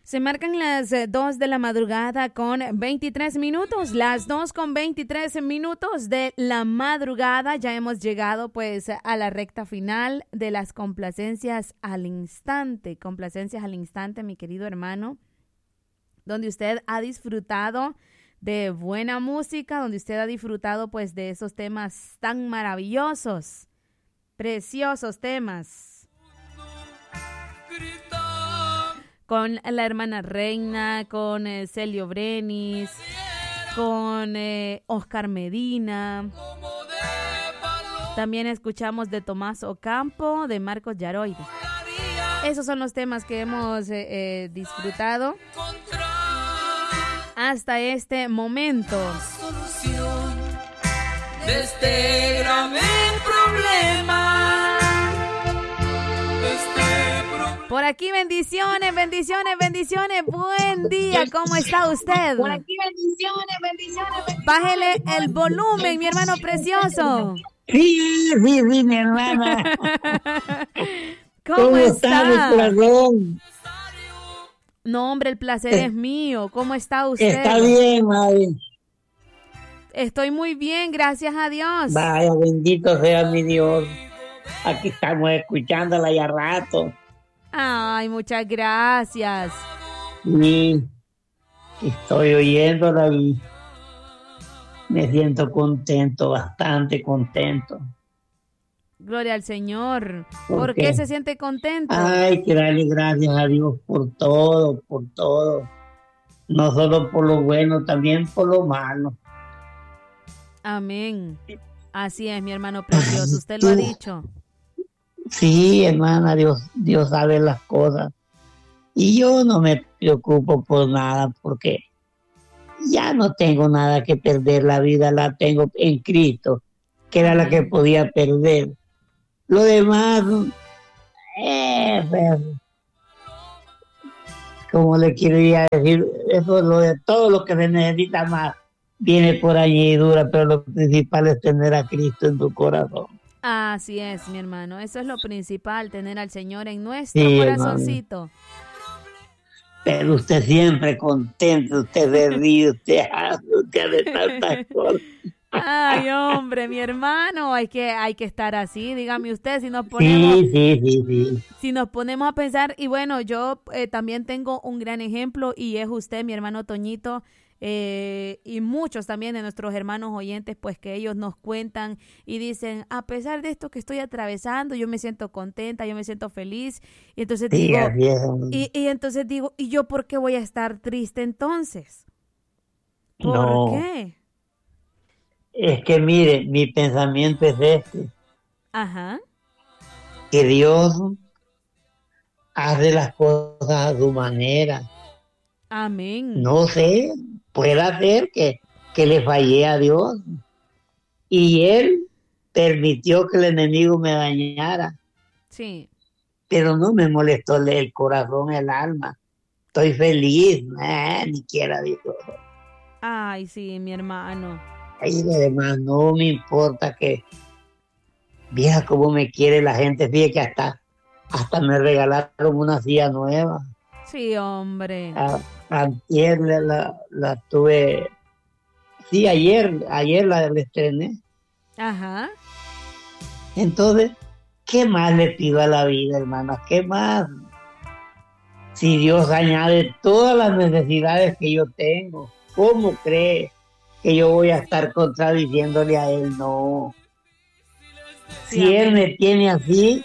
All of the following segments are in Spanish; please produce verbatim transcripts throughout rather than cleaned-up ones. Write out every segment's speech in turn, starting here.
Se marcan las eh, dos de la madrugada con veintitrés minutos, las dos con veintitrés minutos de la madrugada. Ya hemos llegado pues a la recta final de las complacencias al instante, complacencias al instante, mi querido hermano, donde usted ha disfrutado de buena música, donde usted ha disfrutado pues de esos temas tan maravillosos, preciosos temas. Con la hermana Reina, con eh, Celio Brenis, con eh, Oscar Medina. También escuchamos de Tomás Ocampo, de Marcos Yaroide. Esos son los temas que hemos eh, eh, disfrutado hasta este momento. De este grave problema. Por aquí bendiciones, bendiciones, bendiciones. Buen día, ¿cómo está usted? Por aquí bendiciones, bendiciones, bendiciones. Bájele el volumen, mi hermano precioso. Sí, sí, sí, mi hermana. ¿Cómo, ¿Cómo está? está mi corazón? No, hombre, el placer es mío. ¿Cómo está usted? Está bien, madre. Estoy muy bien, gracias a Dios. Vaya, bendito sea mi Dios. Aquí estamos escuchándola ya rato. Ay, muchas gracias. Sí, estoy oyéndola y me siento contento, bastante contento. Gloria al Señor. ¿Por, ¿Por qué? qué se siente contento? Ay, que darle gracias a Dios por todo, por todo. No solo por lo bueno, también por lo malo. Amén. Así es, mi hermano precioso. Usted lo ha dicho. Sí, hermana, Dios, Dios sabe las cosas. Y yo no me preocupo por nada porque ya no tengo nada que perder. La vida la tengo en Cristo, que era la que podía perder. Lo demás, eh, pues, como le quería decir, eso es lo de todo lo que se necesita más. Viene por añadidura, pero lo principal es tener a Cristo en tu corazón. Así es, mi hermano. Eso es lo principal, tener al Señor en nuestro sí, corazoncito. Hermano. Pero usted siempre contento, usted se ríe, usted hace, usted hace tantas cosas. Ay, hombre, mi hermano, hay que, hay que estar así, dígame usted, si nos ponemos, sí, sí, sí, sí. si nos ponemos a pensar, y bueno, yo eh, también tengo un gran ejemplo, y es usted, mi hermano Toñito, eh, y muchos también de nuestros hermanos oyentes, pues que ellos nos cuentan y dicen, a pesar de esto que estoy atravesando, yo me siento contenta, yo me siento feliz, y entonces sí, digo, y, y entonces digo, ¿y yo por qué voy a estar triste entonces? ¿Por no. qué? Es que mire, mi pensamiento es este. Ajá. Que Dios hace las cosas a su manera. Amén. No sé, puede ser que, que le fallé a Dios. Y Él permitió que el enemigo me dañara. Sí. Pero no me molestó el corazón, el alma. Estoy feliz, eh, ni quiera Dios. Ay, sí, mi hermano. Y además no me importa que vieja cómo me quiere la gente, fíjate que hasta, hasta me regalaron una silla nueva. Sí, hombre. A, ayer la, la, la tuve, sí, ayer, ayer la, la estrené. Ajá. Entonces, ¿qué más le pido a la vida, hermana? ¿Qué más? Si Dios añade todas las necesidades que yo tengo, ¿cómo cree que yo voy a estar contradiciéndole a Él? No. Sí, si Él me tiene así,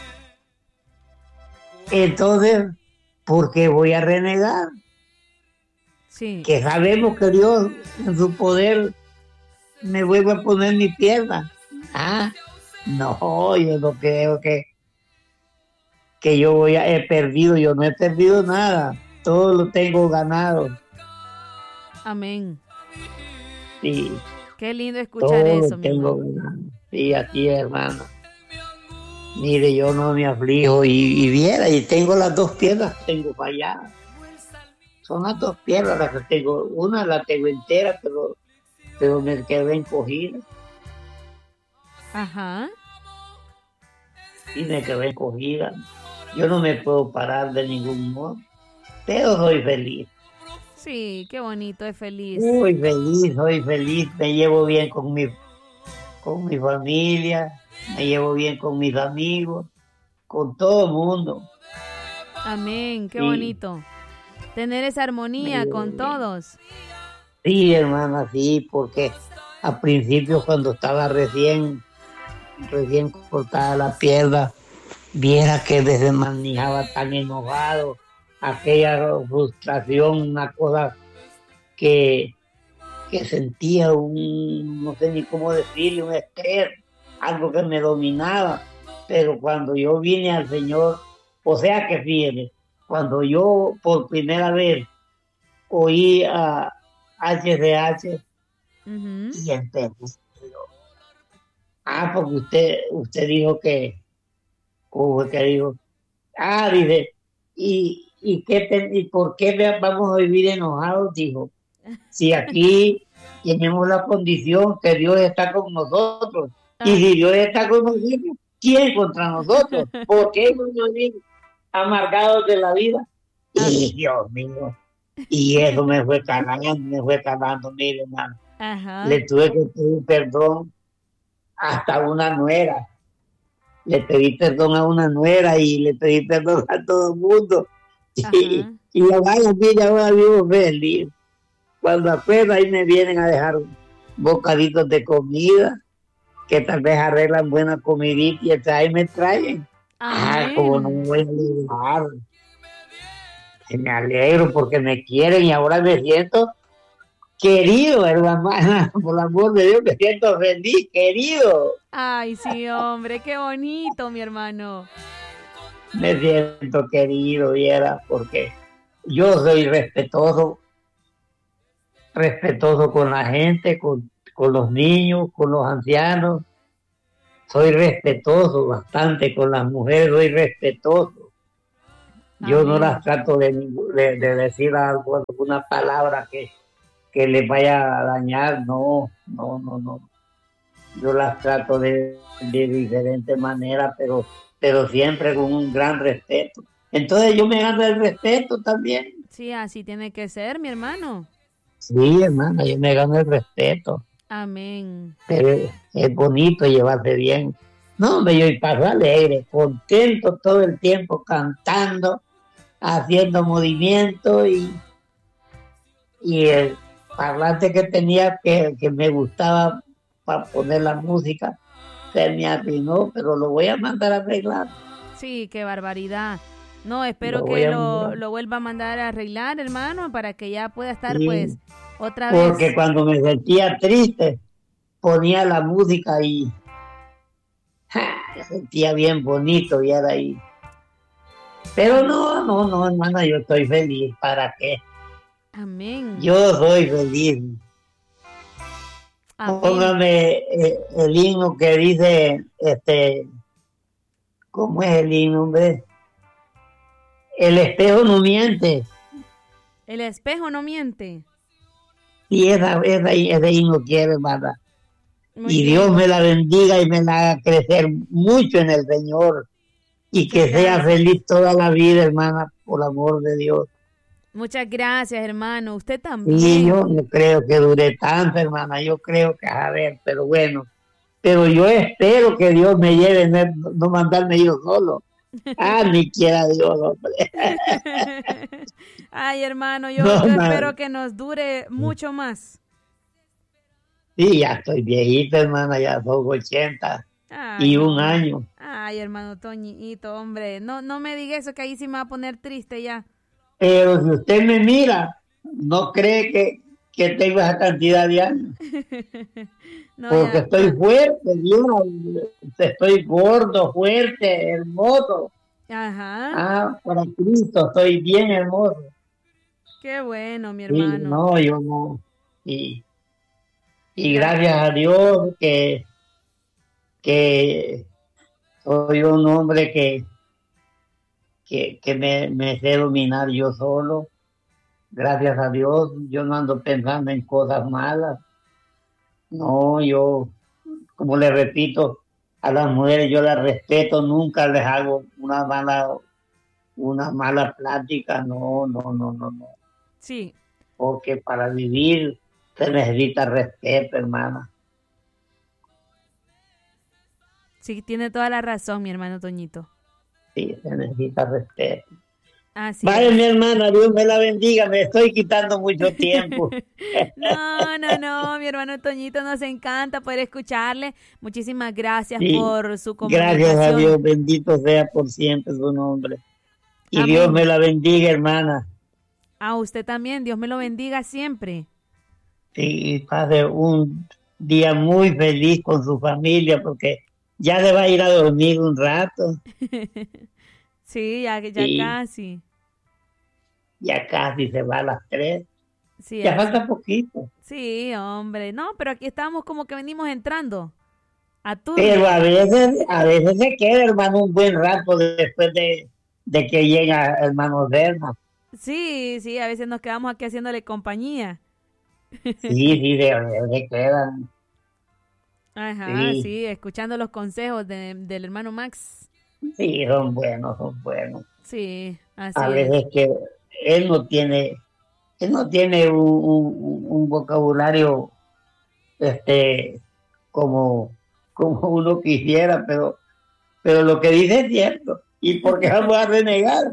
entonces, ¿por qué voy a renegar? Sí. Que sabemos que Dios, en su poder, me vuelve a poner mi pierna. Ah, no, yo no creo que, que yo voy a, he perdido, yo no he perdido nada, todo lo tengo ganado. Amén. Sí. Qué lindo escuchar todo eso, lo mi tengo hermano. ganado. Sí, así es, hermano. Mire, yo no me aflijo y, y viera, y tengo las dos piernas, tengo falladas. Son las dos piernas las que tengo. Una la tengo entera, pero, pero me quedé encogida. Ajá. Y me quedé encogida. Yo no me puedo parar de ningún modo. pero soy feliz. Sí, qué bonito, es feliz. Muy feliz, soy feliz, me llevo bien con mi, con mi familia, me llevo bien con mis amigos, con todo el mundo. Amén, qué Sí, bonito. Tener esa me armonía llevo con bien. todos. Sí, hermana, sí, porque al principio cuando estaba recién, recién cortada la pierna, viera que se manejaba tan enojado, aquella frustración, una cosa que, que sentía un, no sé ni cómo decirle, un estrés, algo que me dominaba. Pero cuando yo vine al Señor, o sea que fíjate, cuando yo por primera vez oí a H C H Ujú. y empecé, ah, porque usted, usted dijo que, ¿cómo fue que dijo? Ah, dice, ¿y, y, qué te- y por qué ve- vamos a vivir enojados? Dijo, si aquí tenemos la condición que Dios está con nosotros, y Ah. si Dios está con nosotros, ¿quién contra nosotros? ¿Por qué nos vivir amargados de la vida? Ah, Y Dios mío, y eso me fue calando, me fue calando, mire hermano, ajá, le tuve que pedir perdón hasta a una nuera, le pedí perdón a una nuera y le pedí perdón a todo el mundo, y, ajá. y vaya, mire, ahora vivo feliz. Cuando apenas ahí me vienen a dejar bocaditos de comida, que tal vez arreglan buena comidita y entonces ahí me traen. Ah, como no me Amén. voy a alegrar. Me alegro porque me quieren y ahora me siento querido, hermana. Por el amor de Dios, me siento feliz, querido. Ay, sí, hombre, qué bonito, mi hermano. Me siento querido, viera, porque yo soy respetuoso, respetuoso con la gente, con, con los niños, con los ancianos. Soy respetuoso bastante con las mujeres, soy respetuoso. Yo no las Amén. trato de, de, de decir algo, alguna palabra que, que les vaya a dañar, no, no, no, no. Yo las trato de, de diferente manera, pero, pero siempre con un gran respeto. Entonces yo me gano el respeto también. Sí, así tiene que ser, mi hermano. Sí, hermana, yo me gano el respeto. Amén. Pero es bonito llevarse bien. No, hombre, yo y paso alegre, contento todo el tiempo, cantando, haciendo movimiento y, y el parlante que tenía que, que me gustaba para poner la música se me arruinó, pero lo voy a mandar a arreglar. Sí, qué barbaridad. No, espero Lo voy que a lo, mandar. lo vuelva a mandar a arreglar, hermano, para que ya pueda estar, pues, Sí, otra porque vez. cuando me sentía triste, ponía la música y ¡ja! Me sentía bien bonito y era ahí. Pero Am- no, no, no, hermana, yo estoy feliz. ¿Para qué? Amén. Yo soy feliz. Amén. Póngame eh, el himno que dice, este, ¿cómo es el himno, hombre? El espejo no miente. El espejo no miente. Y esa, esa, ese himno quiere, hermana. Muy Y Dios bien. me la bendiga y me la haga crecer mucho en el Señor. Y Muchas que sea gracias. feliz toda la vida, hermana, por amor de Dios. Muchas gracias, hermano. Usted Y yo también. no creo que dure tanto, hermana. Yo creo que, a ver, pero bueno. Pero yo espero que Dios me lleve, no, no mandarme yo solo. Ah, ni quiera Dios, hombre. Ay, hermano, yo, No, yo man. espero que nos dure mucho más. Sí, ya estoy viejito, hermana, ya son ochenta Ay, y un no. año. Ay, hermano Toñito, hombre. No, no me diga eso que ahí sí me va a poner triste ya. Pero si usted me mira, no cree que, que tengo esa cantidad de años. No, Porque ya. estoy fuerte, Dios, estoy gordo, fuerte, hermoso. Ajá. Ah, para Cristo, estoy bien hermoso. Qué bueno, mi Sí, hermano. no, yo no. Y, y Gra- gracias a Dios que, que soy un hombre que, que, que me, me sé dominar yo solo. Gracias a Dios, yo no ando pensando en cosas malas. No, yo, como le repito, a las mujeres yo las respeto, nunca les hago una mala una mala plática, no, no, no, no, no. Sí. Porque para vivir se necesita respeto, hermana. Sí, tiene toda la razón, mi hermano Toñito. Sí, se necesita respeto. Así Vale, es. mi hermana, Dios me la bendiga, me estoy quitando mucho tiempo. No, no, no, mi hermano Toñito, nos encanta poder escucharle. Muchísimas gracias Sí, por su comunicación. gracias a Dios, bendito sea por siempre su nombre. Y Amén. Dios me la bendiga, hermana. A usted también, Dios me lo bendiga siempre. Sí, y pase un día muy feliz con su familia, porque ya le va a ir a dormir un rato. Sí, ya, ya Sí. casi. Ya casi se va a las tres. Sí, Ya así. falta poquito. Sí, hombre. No, pero aquí estamos como que venimos entrando a turno. Pero a veces, a veces se queda, hermano, un buen rato después de, de que llega hermano Derma. Sí, sí, a veces nos quedamos aquí haciéndole compañía. Sí, sí, de, de, de quedan. Ajá, sí, Sí. escuchando los consejos de- del hermano Max. Sí, son buenos, son buenos. Sí, así A es. veces que él no tiene, él no tiene un, un, un vocabulario este como, como uno quisiera, pero, pero lo que dice es cierto. ¿Y por qué vamos a renegar?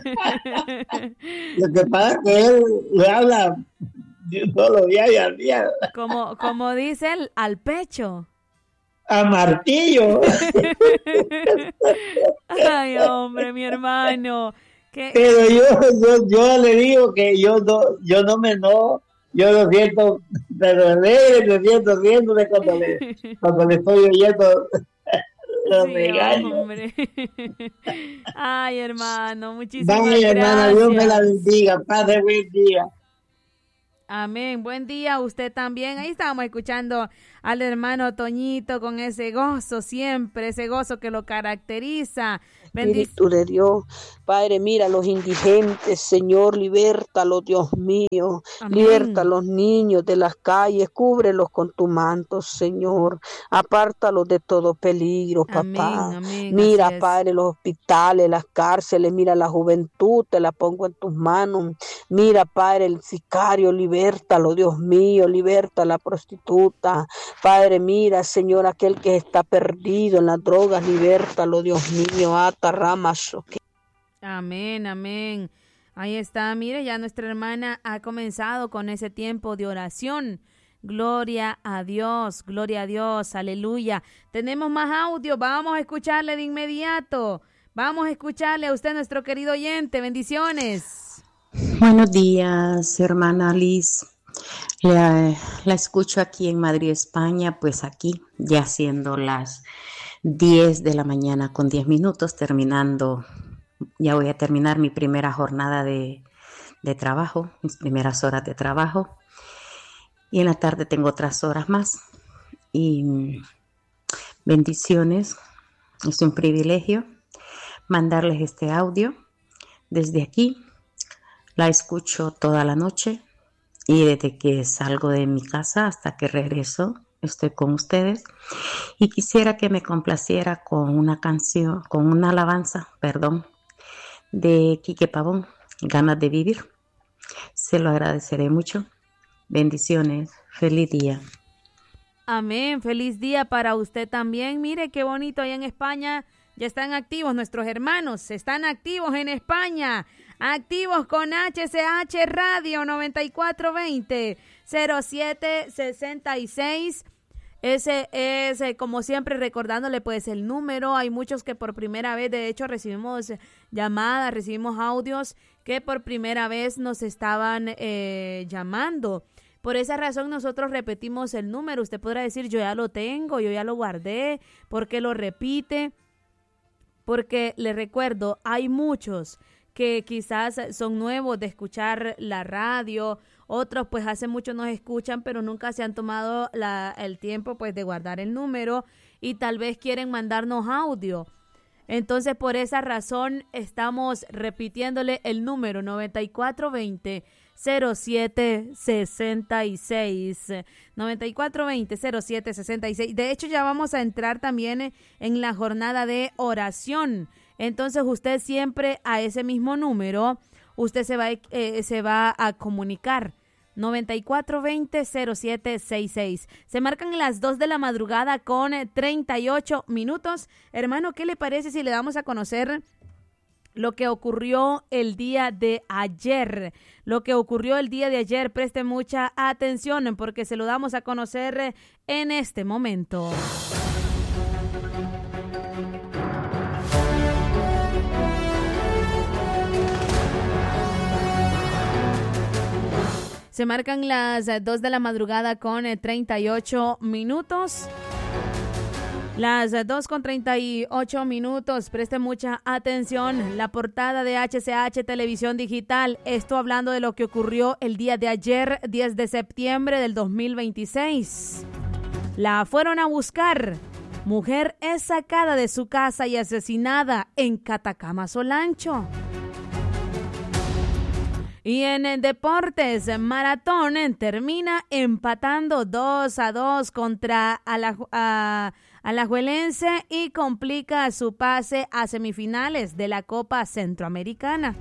Lo que pasa es que él le habla todos los días y al día. Como, como dice él, al pecho. A martillo. Ay, hombre, mi hermano. ¿Qué? Pero yo, yo, yo le digo que yo no, yo no me enojo, yo lo siento, pero alegre, me siento riéndome cuando le, cuando le estoy oyendo los Sí, regaños. hombre. Ay, hermano, muchísimas Vaya, hermana, Dios me la gracias. bendiga, pase buen día. Amén. Buen día, usted también. Ahí estábamos escuchando al hermano Toñito con ese gozo siempre, ese gozo que lo caracteriza. Bendic- Espíritu de Dios, Padre, mira a los indigentes, Señor, libértalos, Dios mío, Amén. liberta a los niños de las calles, cúbrelos con tu manto, Señor, apártalos de todo peligro, papá. Amén, amén, Mira, así es. Padre, los hospitales, las cárceles, mira la juventud, te la pongo en tus manos. Mira, Padre, el sicario, libértalo, Dios mío, liberta a la prostituta. Padre, mira, Señor, aquel que está perdido en las drogas, libértalo, Dios mío, ata ramas. Amén, amén. Ahí está, mire, ya nuestra hermana ha comenzado con ese tiempo de oración. Gloria a Dios, gloria a Dios, aleluya. Tenemos más audio, vamos a escucharle de inmediato. Vamos a escucharle a usted, nuestro querido oyente. Bendiciones. Buenos días, hermana Liz. La, la escucho aquí en Madrid, España, pues aquí ya siendo las diez de la mañana con diez minutos, terminando, ya voy a terminar mi primera jornada de, de trabajo, mis primeras horas de trabajo. Y en la tarde tengo otras horas más. Y bendiciones, es un privilegio mandarles este audio desde aquí. La escucho toda la noche y desde que salgo de mi casa hasta que regreso estoy con ustedes. Y quisiera que me complaciera con una canción, con una alabanza, perdón, de Quique Pavón, Ganas de Vivir. Se lo agradeceré mucho. Bendiciones. Feliz día. Amén. Feliz día para usted también. Mire qué bonito allá en España. Ya están activos nuestros hermanos. Están activos en España. Activos con H C H Radio noventa y cuatro veinte cero siete sesenta y seis. Ese es, eh, como siempre, recordándole pues el número. Hay muchos que por primera vez, de hecho, recibimos llamadas, recibimos audios que por primera vez nos estaban eh, llamando. Por esa razón nosotros repetimos el número. Usted podrá decir, yo ya lo tengo, yo ya lo guardé. ¿Por qué lo repite? Porque le recuerdo, hay muchos que quizás son nuevos de escuchar la radio, otros pues hace mucho nos escuchan, pero nunca se han tomado la, el tiempo pues de guardar el número y tal vez quieren mandarnos audio. Entonces por esa razón estamos repitiéndole el número noventa y cuatro veinte cero siete sesenta y seis. noventa y cuatro veinte cero siete sesenta y seis. De hecho ya vamos a entrar también en la jornada de oración. Entonces usted siempre a ese mismo número, usted se va, eh, se va a comunicar. noventa y cuatro veinte cero siete sesenta y seis. Se marcan las dos de la madrugada con treinta y ocho minutos. Hermano, ¿qué le parece si le damos a conocer lo que ocurrió el día de ayer? Lo que ocurrió el día de ayer, preste mucha atención porque se lo damos a conocer en este momento. Se marcan las dos de la madrugada con treinta y ocho minutos. Las dos con treinta y ocho minutos. Preste mucha atención. La portada de H C H Televisión Digital. Esto hablando de lo que ocurrió el día de ayer, diez de septiembre del dos mil veintiséis. La fueron a buscar. Mujer es sacada de su casa y asesinada en Catacama, Solancho. Y en deportes, Maratón termina empatando dos a dos contra Alajuelense y complica su pase a semifinales de la Copa Centroamericana.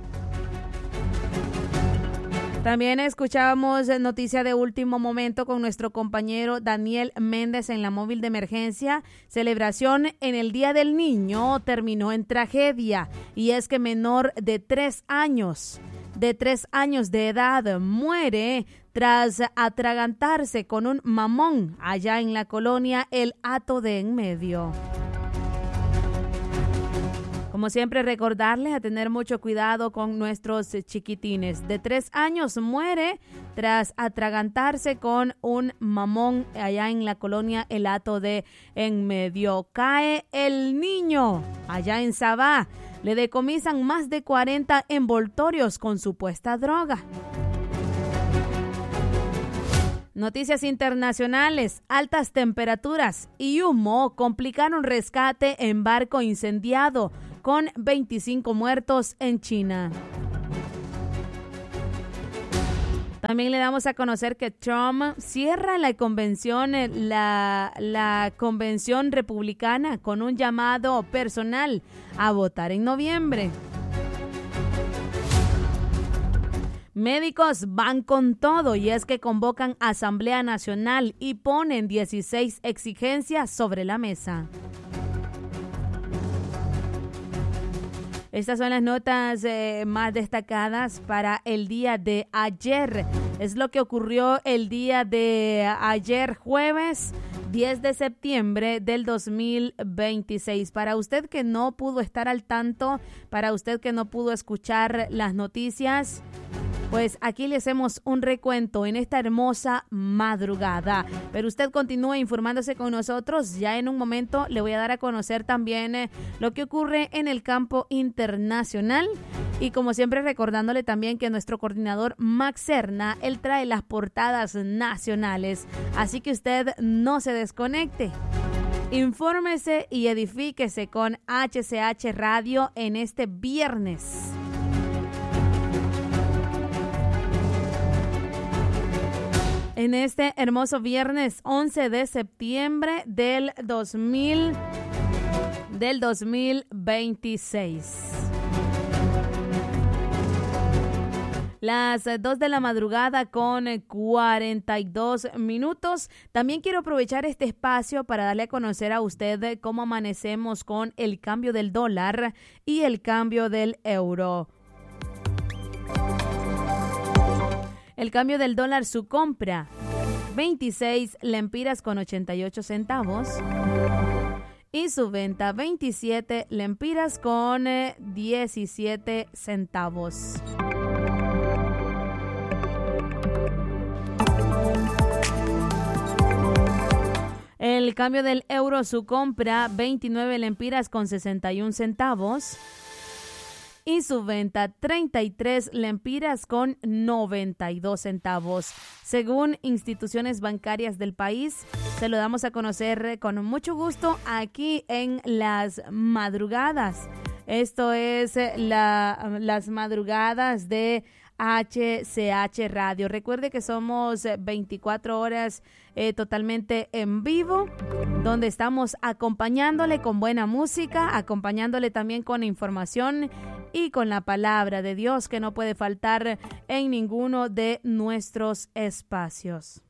También escuchábamos noticia de último momento con nuestro compañero Daniel Méndez en la móvil de emergencia. Celebración en el Día del Niño terminó en tragedia y es que menor de tres años de tres años de edad muere tras atragantarse con un mamón allá en la colonia El Hato de En Medio. Como siempre, recordarles a tener mucho cuidado con nuestros chiquitines. De tres años muere tras atragantarse con un mamón allá en la colonia El Hato de En Medio. Cae el niño allá en Sabá. Le decomisan más de cuarenta envoltorios con supuesta droga. Noticias internacionales, altas temperaturas y humo complicaron rescate en barco incendiado con veinticinco muertos en China. También le damos a conocer que Trump cierra la convención, la, la convención republicana con un llamado personal a votar en noviembre. Médicos van con todo y es que convocan Asamblea Nacional y ponen dieciséis exigencias sobre la mesa. Estas son las notas eh, más destacadas para el día de ayer. Es lo que ocurrió el día de ayer, jueves diez de septiembre del dos mil veintiséis. Para usted que no pudo estar al tanto, para usted que no pudo escuchar las noticias, pues aquí le hacemos un recuento en esta hermosa madrugada. Pero usted continúe informándose con nosotros. Ya en un momento le voy a dar a conocer también eh, lo que ocurre en el campo internacional. Y como siempre recordándole también que nuestro coordinador Max Serna, él trae las portadas nacionales. Así que usted no se desconecte. Infórmese y edifíquese con H C H Radio en este viernes. En este hermoso viernes once de septiembre del dos mil, del dos mil veintiséis. Las dos de la madrugada con cuarenta y dos minutos. También quiero aprovechar este espacio para darle a conocer a usted cómo amanecemos con el cambio del dólar y el cambio del euro. El cambio del dólar, su compra, veintiséis lempiras con ochenta y ocho centavos. Y su venta, veintisiete lempiras con diecisiete centavos. El cambio del euro, su compra, veintinueve lempiras con sesenta y un centavos. Y su venta, treinta y tres lempiras con noventa y dos centavos. Según instituciones bancarias del país, se lo damos a conocer con mucho gusto aquí en las madrugadas. Esto es la, las madrugadas de H C H Radio. Recuerde que somos veinticuatro horas eh, totalmente en vivo, donde estamos acompañándole con buena música, acompañándole también con información y con la palabra de Dios que no puede faltar en ninguno de nuestros espacios.